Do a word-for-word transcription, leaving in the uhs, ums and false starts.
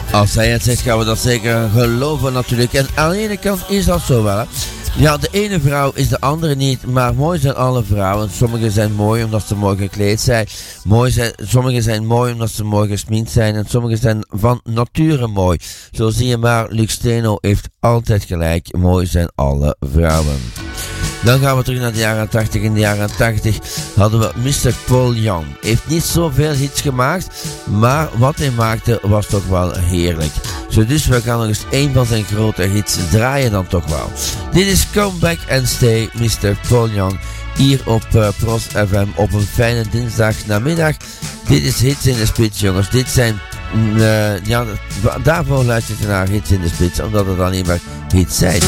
Als hij het zegt, gaan we dat zeker geloven natuurlijk. En aan de ene kant is dat zo wel, hè. Ja, de ene vrouw is de andere niet, maar mooi zijn alle vrouwen. Sommigen zijn mooi omdat ze mooi gekleed zijn. Mooi zijn sommigen zijn mooi omdat ze mooi gesminkt zijn. En sommigen zijn van nature mooi. Zo zie je maar, Lux Steno heeft altijd gelijk. Mooi zijn alle vrouwen. Dan gaan we terug naar de jaren tachtig. In de jaren tachtig hadden we mister Paul Young. Heeft niet zoveel hits gemaakt, maar wat hij maakte was toch wel heerlijk. Zo dus we gaan nog eens één van zijn grote hits draaien dan toch wel. Dit is Come Back and Stay, mister Paul Young. Hier op uh, Pros F M op een fijne dinsdagnamiddag. Dit is Hits in de Spits, jongens. Dit zijn, uh, ja, daarvoor luister je naar Hits in de Spits, omdat het dan niet meer hits zijn.